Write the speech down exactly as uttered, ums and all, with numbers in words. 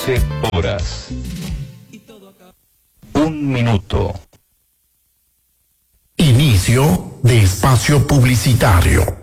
doce horas. Un minuto. Inicio de espacio publicitario.